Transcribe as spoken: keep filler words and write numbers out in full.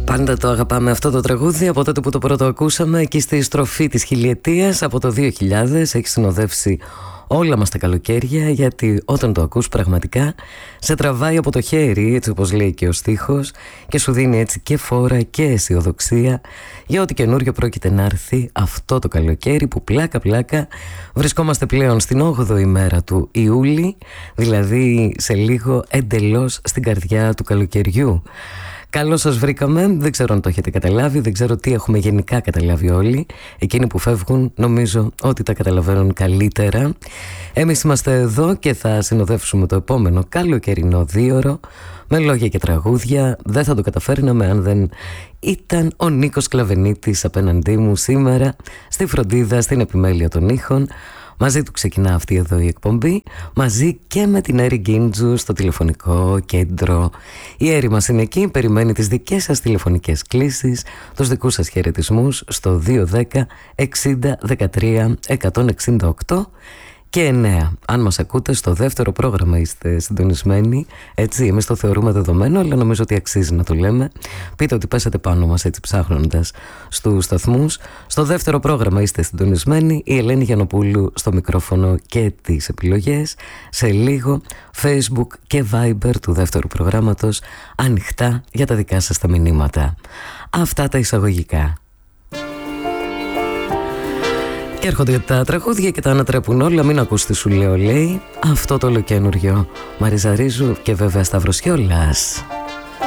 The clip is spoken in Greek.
Πάντα το αγαπάμε αυτό το τραγούδι από τότε που το πρώτο ακούσαμε, εκεί στη στροφή της χιλιετίας από το δύο χιλιάδες. Έχει συνοδεύσει όλα μας τα καλοκαίρια, γιατί όταν το ακούς πραγματικά σε τραβάει από το χέρι, έτσι όπως λέει και ο στίχος, και σου δίνει έτσι και φόρα και αισιοδοξία για ό,τι καινούριο πρόκειται να έρθει αυτό το καλοκαίρι, που πλάκα πλάκα βρισκόμαστε πλέον στην όγδοη μέρα του Ιούλη, δηλαδή σε λίγο εντελώς στην καρδιά του καλοκαιριού. Καλώς σας βρήκαμε, δεν ξέρω αν το έχετε καταλάβει, δεν ξέρω τι έχουμε γενικά καταλάβει όλοι. Εκείνοι που φεύγουν νομίζω ότι τα καταλαβαίνουν καλύτερα. Εμείς είμαστε εδώ και θα συνοδεύσουμε το επόμενο καλοκαιρινό δίωρο με λόγια και τραγούδια. Δεν θα το καταφέρναμε αν δεν ήταν ο Νίκος Κλαβενίτης απέναντί μου σήμερα στη φροντίδα, στην επιμέλεια των ήχων. Μαζί του ξεκινά αυτή εδώ η εκπομπή, μαζί και με την Έρη Γκίντζου στο τηλεφωνικό κέντρο. Η Έρη μας είναι εκεί, περιμένει τις δικές σας τηλεφωνικές κλήσεις, τους δικούς σας χαιρετισμούς στο δύο ένα μηδέν εξήντα δεκατρία εκατόν εξήντα οκτώ και εννέα. Αν μας ακούτε στο δεύτερο πρόγραμμα είστε συντονισμένοι, έτσι, εμείς το θεωρούμε δεδομένο, αλλά νομίζω ότι αξίζει να το λέμε. Πείτε ότι πέσατε πάνω μας έτσι ψάχνοντας στους σταθμούς. Στο δεύτερο πρόγραμμα είστε συντονισμένοι, η Ελένη Γιαννοπούλου στο μικρόφωνο και τις επιλογές. Σε λίγο Facebook και Viber του δεύτερου προγράμματος ανοιχτά για τα δικά σας τα μηνύματα. Αυτά τα εισαγωγικά. Και έρχονται τα τραγούδια και τα ανατρέπουν όλα. Μην ακούς τι σου λέω, λέει αυτό το ολοκένουργιο Μαρίζα Ρίζου και βέβαια Σταύρος Κιόλας.